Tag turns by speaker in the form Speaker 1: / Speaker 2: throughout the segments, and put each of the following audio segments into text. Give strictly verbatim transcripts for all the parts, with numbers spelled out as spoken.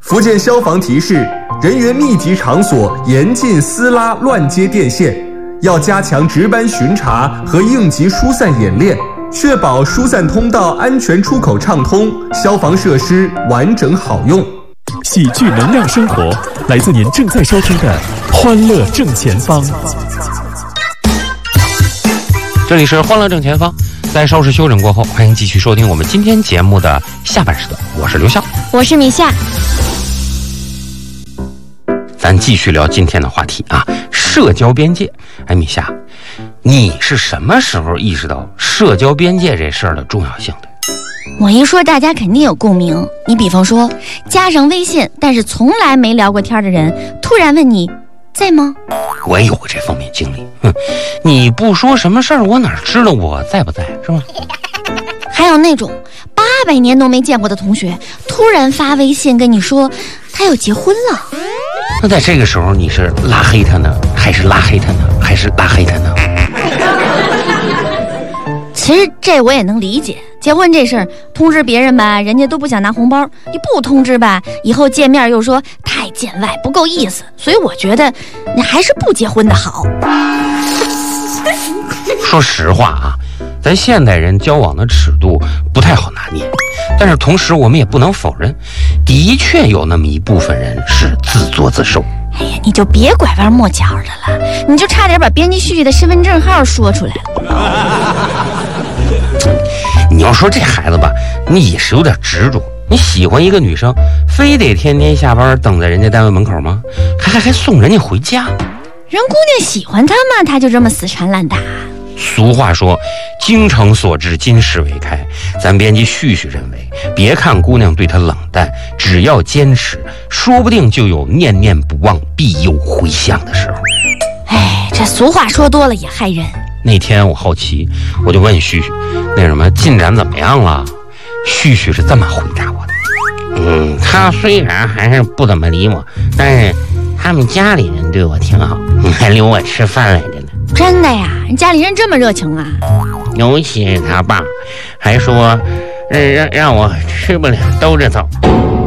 Speaker 1: 福建消防提示：人员密集场所严禁撕拉乱接电线，要加强值班巡查和应急疏散演练，确保疏散通道安全出口畅通，消防设施完整好用。
Speaker 2: 喜剧能量生活，来自您正在收听的《欢乐正前方》。
Speaker 3: 这里是《欢乐正前方》，在稍事休整过后，欢迎继续收听我们今天节目的下半时段。我是刘笑，
Speaker 4: 我是米夏。
Speaker 3: 咱继续聊今天的话题啊，社交边界。哎，米夏，你是什么时候意识到社交边界这事儿的重要性的？
Speaker 4: 我一说大家肯定有共鸣。你比方说加上微信但是从来没聊过天的人突然问你在吗？
Speaker 3: 我也有过这方面经历。哼，你不说什么事儿，我哪知道我在不在，是吗？
Speaker 4: 还有那种八百年都没见过的同学突然发微信跟你说他要结婚了，
Speaker 3: 那在这个时候你是拉黑他呢，还是拉黑他呢，还是拉黑他呢？
Speaker 4: 其实这我也能理解，结婚这事儿通知别人吧，人家都不想拿红包；你不通知吧，以后见面又说太见外不够意思。所以我觉得你还是不结婚的好。
Speaker 3: 说实话啊，咱现代人交往的尺度不太好拿捏，但是同时我们也不能否认，的确有那么一部分人是自作自受。
Speaker 4: 哎呀，你就别拐弯抹角的了，你就差点把编辑旭旭的身份证号说出来了。
Speaker 3: 你要说这孩子吧，你也是有点执着。你喜欢一个女生，非得天天下班等在人家单位门口吗？还还还送人家回家？
Speaker 4: 人姑娘喜欢他嘛，他就这么死缠烂打。
Speaker 3: 俗话说，精诚所至，金石为开。咱编辑旭旭认为，别看姑娘对他冷淡，只要坚持，说不定就有念念不忘必有回响的时候。
Speaker 4: 哎，这俗话说多了也害人。
Speaker 3: 那天我好奇，我就问旭旭，那什么进展怎么样了？旭旭是这么回答我的：嗯，他虽然还是不怎么理我，但是他们家里人对我挺好，还留我吃饭来着呢。
Speaker 4: 真的呀？人家里人这么热情啊？
Speaker 3: 尤其是他爸，还说让让我吃不了兜着走。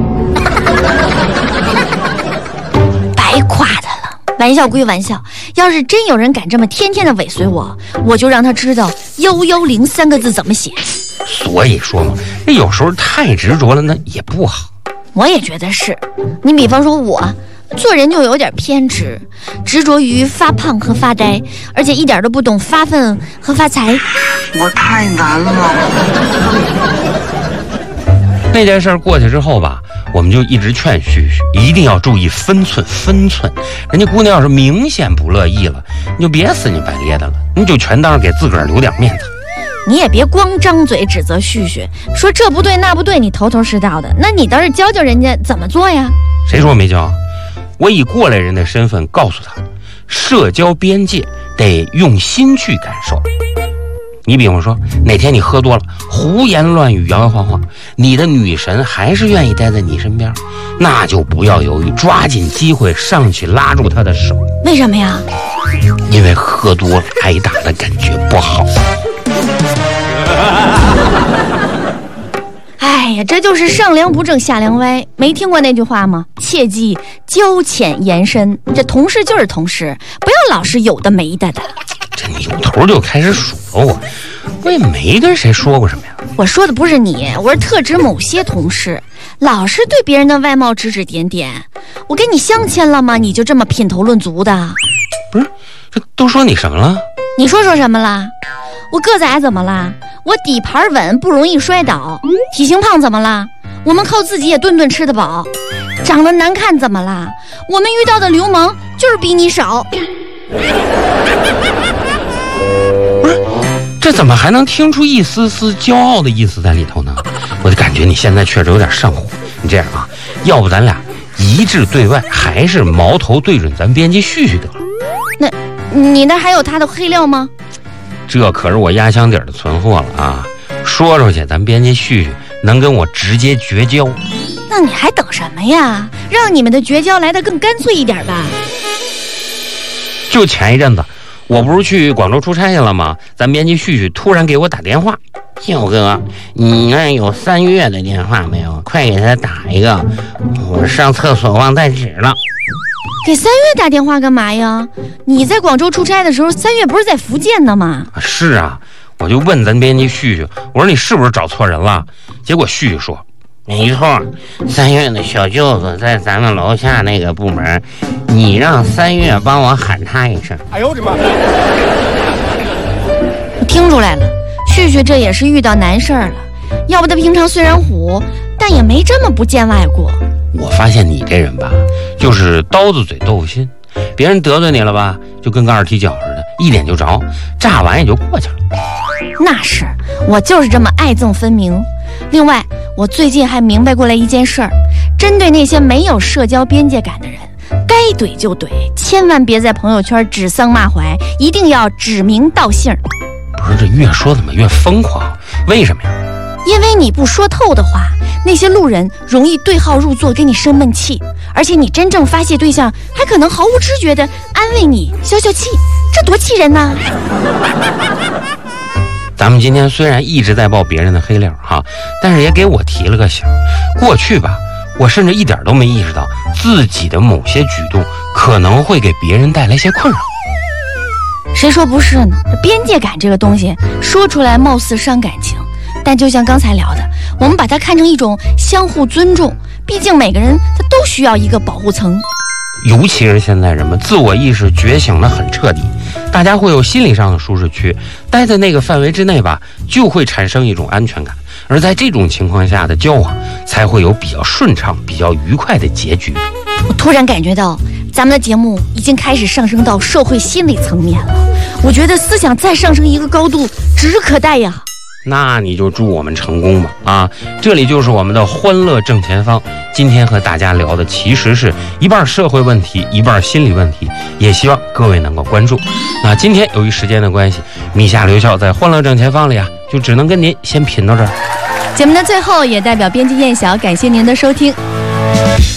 Speaker 4: 白夸他了。玩笑归玩笑，要是真有人敢这么天天的尾随我，我就让他知道幺幺零三个字怎么写。
Speaker 3: 所以说嘛，那有时候太执着了呢也不好。
Speaker 4: 我也觉得是。你比方说我做人就有点偏执，执着于发胖和发呆，而且一点都不懂发奋和发财。
Speaker 5: 我太难了。
Speaker 3: 那件事过去之后吧，我们就一直劝旭旭一定要注意分寸分寸。人家姑娘要是明显不乐意了，你就别死乞白咧的了，你就全当是给自个儿留点面子。
Speaker 4: 你也别光张嘴指责旭旭，说这不对那不对，你头头是道的，那你倒是教教人家怎么做呀？
Speaker 3: 谁说我没教？我以过来人的身份告诉他，社交边界得用心去感受。你比方说哪天你喝多了，胡言乱语摇摇晃晃，你的女神还是愿意待在你身边，那就不要犹豫，抓紧机会上去拉住她的手。
Speaker 4: 为什么呀？
Speaker 3: 因为喝多了挨打的感觉不好。
Speaker 4: 哎呀，这就是上梁不正下梁歪，没听过那句话吗？切记交浅言深，这同事就是同事，不要老是有的没的的。
Speaker 3: 这你有头就开始数了我，我也没跟谁说过什么呀。
Speaker 4: 我说的不是你，我是特指某些同事，老是对别人的外貌指指点点。我跟你相亲了吗？你就这么品头论足的？
Speaker 3: 不是，这都说你什么了？
Speaker 4: 你说说什么啦？我个子矮怎么啦？我底盘稳，不容易摔倒。体型胖怎么啦？我们靠自己也顿顿吃得饱。长得难看怎么啦？我们遇到的流氓就是比你少。
Speaker 3: 不是，这怎么还能听出一丝丝骄傲的意思在里头呢？我就感觉你现在确实有点上火。你这样啊，要不咱俩一致对外，还是矛头对准咱编辑旭旭得了。
Speaker 4: 那你那还有他的黑料吗？
Speaker 3: 这可是我压箱底的存货了啊！说出去，咱编辑旭旭能跟我直接绝交。
Speaker 4: 那你还等什么呀？让你们的绝交来得更干脆一点吧。
Speaker 3: 就前一阵子，我不是去广州出差去了吗？咱编辑旭旭突然给我打电话， 舅哥，你那有三月的电话没有？快给他打一个，我上厕所忘带纸了。
Speaker 4: 给三月打电话干嘛呀？你在广州出差的时候，三月不是在福建呢吗？
Speaker 3: 是啊，我就问咱编辑旭旭，我说你是不是找错人了？结果旭旭说，没错，三月的小舅子在咱们楼下那个部门，你让三月帮我喊他一声。哎呦我的妈！
Speaker 4: 我听出来了，旭旭这也是遇到难事儿了。要不他平常虽然虎，但也没这么不见外过。
Speaker 3: 我发现你这人吧，就是刀子嘴豆腐心，别人得罪你了吧，就跟个二踢脚似的，一点就着，炸完也就过去了。
Speaker 4: 那是，我就是这么爱憎分明。另外，我最近还明白过来一件事儿，针对那些没有社交边界感的人，该怼就怼，千万别在朋友圈指桑骂槐，一定要指名道姓。
Speaker 3: 不是，这越说怎么越疯狂？为什么呀？
Speaker 4: 因为你不说透的话，那些路人容易对号入座，给你生闷气，而且你真正发泄对象还可能毫无知觉地安慰你消消气，这多气人呐！
Speaker 3: 咱们今天虽然一直在爆别人的黑料哈，但是也给我提了个醒。过去吧，我甚至一点都没意识到自己的某些举动可能会给别人带来些困扰。
Speaker 4: 谁说不是呢？这边界感这个东西说出来貌似伤感情，但就像刚才聊的，我们把它看成一种相互尊重，毕竟每个人他都需要一个保护层。
Speaker 3: 尤其是现在人们自我意识觉醒得很彻底，大家会有心理上的舒适区，待在那个范围之内吧，就会产生一种安全感，而在这种情况下的交往才会有比较顺畅、比较愉快的结局。
Speaker 4: 我突然感觉到咱们的节目已经开始上升到社会心理层面了，我觉得思想再上升一个高度指可待呀。
Speaker 3: 那你就祝我们成功吧啊！这里就是我们的欢乐正前方，今天和大家聊的其实是一半社会问题，一半心理问题，也希望各位能够关注。那今天由于时间的关系，米夏留校在欢乐正前方里啊，就只能跟您先品到这儿。
Speaker 4: 节目的最后，也代表编辑燕晓感谢您的收听。